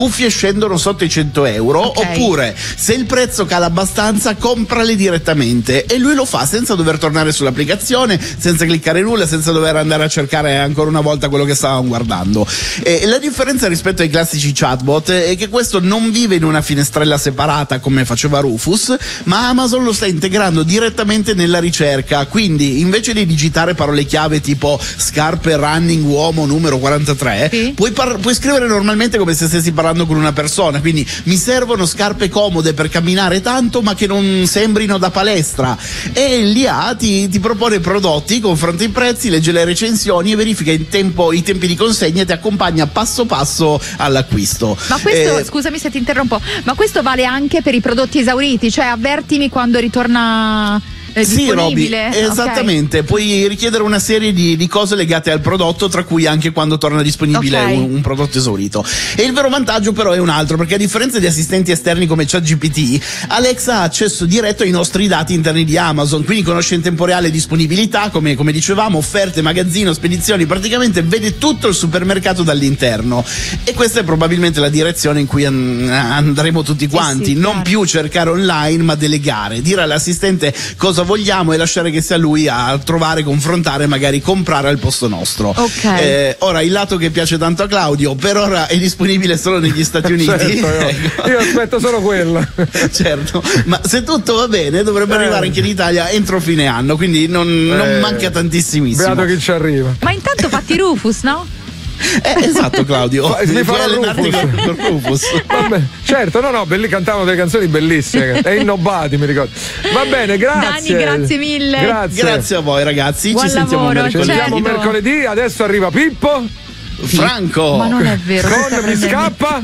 cuffie scendono sotto i 100 euro, oppure se il prezzo cala abbastanza comprale direttamente, e lui lo fa senza dover tornare sull'applicazione, senza cliccare nulla, senza dover andare a cercare ancora una volta quello che stavamo guardando. E la differenza rispetto ai classici chatbot è che questo non vive in una finestrella separata come faceva Rufus, ma Amazon lo sta integrando direttamente nella ricerca, quindi invece di digitare parole chiave tipo scarpe running uomo numero 43, puoi scrivere normalmente come se stessi parlando con una persona, quindi mi servono scarpe comode per camminare tanto ma che non sembrino da palestra, e l'IA ti propone prodotti, confronta i prezzi, legge le recensioni e verifica i tempi di consegna e ti accompagna passo passo all'acquisto. Ma questo, scusami se ti interrompo, ma questo vale anche per i prodotti esauriti, cioè avvertimi quando ritorna sì, Roby, esattamente. Puoi richiedere una serie di cose legate al prodotto, tra cui anche quando torna disponibile un prodotto esaurito. E il vero vantaggio però è un altro, perché a differenza di assistenti esterni come ChatGPT, Alexa ha accesso diretto ai nostri dati interni di Amazon, quindi conosce in tempo reale disponibilità, come dicevamo, offerte, magazzino, spedizioni, praticamente vede tutto il supermercato dall'interno. E questa è probabilmente la direzione in cui andremo tutti quanti, non più cercare online ma delegare, dire all'assistente cosa vogliamo e lasciare che sia lui a trovare, confrontare, magari comprare al posto nostro. Ora, il lato che piace tanto a Claudio, per ora è disponibile solo negli Stati Uniti. Certo, io aspetto solo quello. Certo, ma se tutto va bene dovrebbe arrivare anche in Italia entro fine anno, quindi non manca tantissimissimo. Beato chi ci arriva. Ma intanto fatti Rufus, no? Esatto, Claudio, mi puoi allenarti con Rufus. Vabbè, certo, no, belli, cantavano delle canzoni bellissime e innobati, mi ricordo. Va bene, grazie. Dani, grazie mille. Grazie a voi, ragazzi. Buon ci sentiamo lavoro, mercoledì. Ci sentiamo mercoledì, adesso arriva Pippo. Franco. Ma non è vero. Con mi scappa.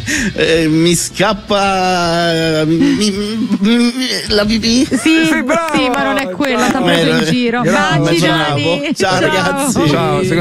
Mi scappa la pipì? Sì, bravo, sì, ma non è quella, t'ha preso in giro. Baci, Dani. Ciao ragazzi. Ciao.